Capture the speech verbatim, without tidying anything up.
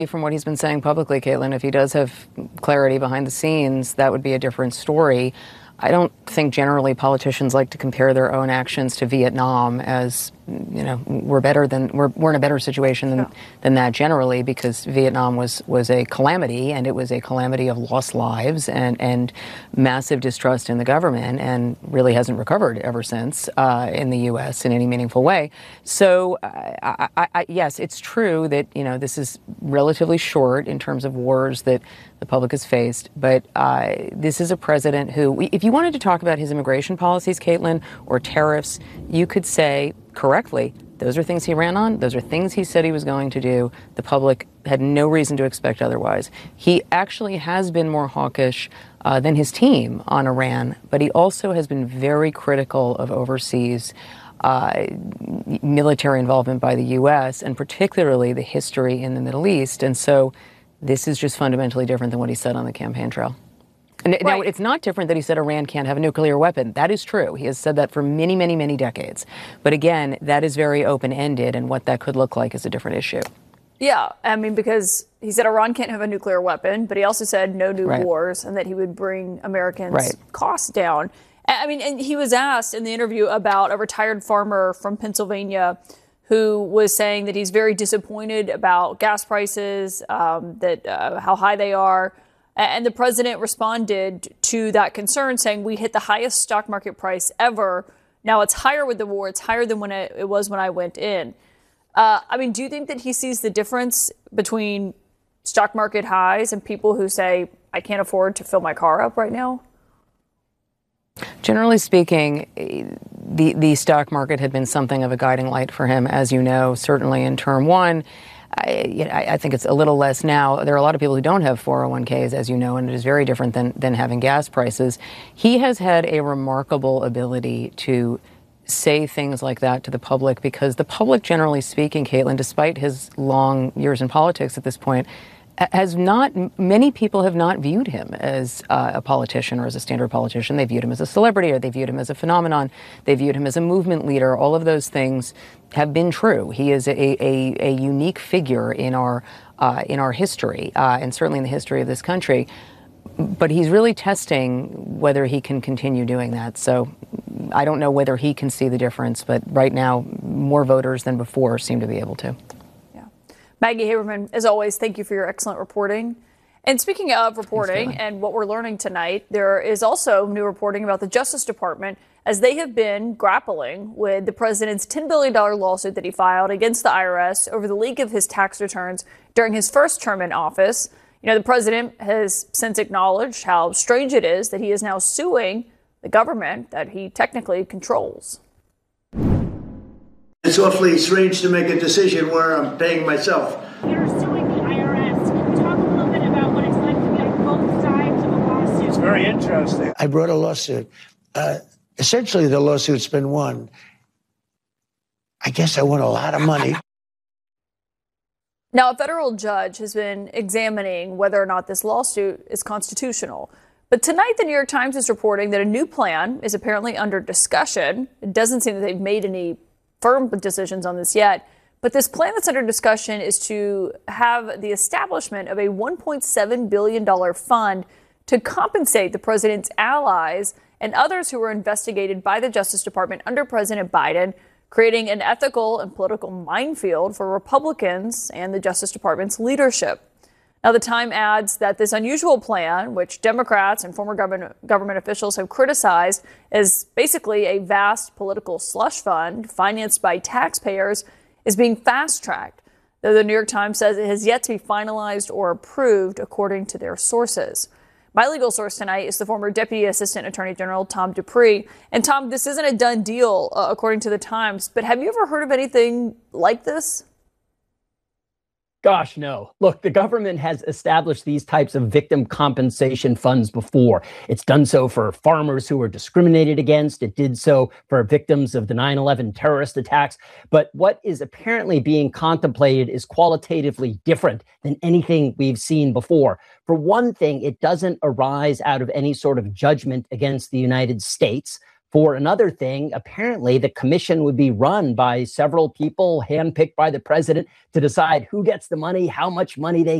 from what he's been saying publicly, Caitlin. If he does have clarity behind the scenes, that would be a different story. I don't think generally politicians like to compare their own actions to Vietnam as, you know, we're better than we're, we're in a better situation than, no. than that generally, because Vietnam was was a calamity, and it was a calamity of lost lives and, and massive distrust in the government, and really hasn't recovered ever since uh, in the U S in any meaningful way. So, I, I, I, yes, it's true that, you know, this is relatively short in terms of wars that the public has faced, but uh, this is a president who, if you wanted to talk about his immigration policies, Caitlin, or tariffs, you could say correctly, those are things he ran on. Those are things he said he was going to do. The public had no reason to expect otherwise. He actually has been more hawkish uh, than his team on Iran, but he also has been very critical of overseas uh, military involvement by the U S, and particularly the history in the Middle East. And so this is just fundamentally different than what he said on the campaign trail. And right. Now, it's not different that he said Iran can't have a nuclear weapon. That is true. He has said that for many, many, many decades. But again, that is very open-ended, and what that could look like is a different issue. Yeah, I mean, because he said Iran can't have a nuclear weapon, but he also said no new right. wars, and that he would bring Americans' right. costs down. I mean, and he was asked in the interview about a retired farmer from Pennsylvania who was saying that he's very disappointed about gas prices, um, that uh, how high they are. And the president responded to that concern, saying, we hit the highest stock market price ever. Now it's higher with the war. It's higher than when it, it was when I went in. Uh, I mean, do you think that he sees the difference between stock market highs and people who say, I can't afford to fill my car up right now? Generally speaking, the, the stock market had been something of a guiding light for him, as you know, certainly in term one. I, you know, I think it's a little less now. There are a lot of people who don't have four oh one k's, as you know, and it is very different than, than having gas prices. He has had a remarkable ability to say things like that to the public, because the public, generally speaking, Caitlin, despite his long years in politics at this point, has not, many people have not viewed him as uh, a politician or as a standard politician. They viewed him as a celebrity, or they viewed him as a phenomenon. They viewed him as a movement leader. All of those things have been true. He is a, a, a unique figure in our, uh, in our history, uh, and certainly in the history of this country. But he's really testing whether he can continue doing that. So I don't know whether he can see the difference, but right now, more voters than before seem to be able to. Maggie Haberman, as always, thank you for your excellent reporting. And speaking of reporting and what we're learning tonight, there is also new reporting about the Justice Department, as they have been grappling with the president's ten billion dollars lawsuit that he filed against the I R S over the leak of his tax returns during his first term in office. You know, the president has since acknowledged how strange it is that he is now suing the government that he technically controls. It's awfully strange to make a decision where I'm paying myself. You're suing the I R S. Can you talk a little bit about what it's like to be on both sides of a lawsuit? It's very interesting. I brought a lawsuit. Uh, essentially, the lawsuit's been won. I guess I won a lot of money. Now, a federal judge has been examining whether or not this lawsuit is constitutional. But tonight, the New York Times is reporting that a new plan is apparently under discussion. It doesn't seem that they've made any firm decisions on this yet, but this plan that's under discussion is to have the establishment of a one point seven billion dollars fund to compensate the president's allies and others who were investigated by the Justice Department under President Biden, creating an ethical and political minefield for Republicans and the Justice Department's leadership. Now, the Time adds that this unusual plan, which Democrats and former government, government officials have criticized as basically a vast political slush fund financed by taxpayers, is being fast-tracked, though the New York Times says it has yet to be finalized or approved, according to their sources. My legal source tonight is the former Deputy Assistant Attorney General Tom Dupree. And Tom, this isn't a done deal, uh, according to the Times, but have you ever heard of anything like this? Gosh, no. Look, the government has established these types of victim compensation funds before. It's done so for farmers who were discriminated against. It did so for victims of the nine eleven terrorist attacks. But what is apparently being contemplated is qualitatively different than anything we've seen before. For one thing, it doesn't arise out of any sort of judgment against the United States. For another thing, apparently the commission would be run by several people handpicked by the president to decide who gets the money, how much money they